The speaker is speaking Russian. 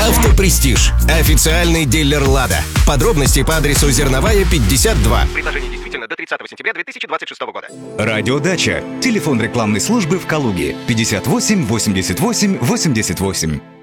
Автопрестиж. Официальный дилер «Лада». Подробности по адресу Зерновая, 52. Предложение действительно до 30 сентября 2026 года. Радиодача. Телефон рекламной службы в Калуге. 58 88 88.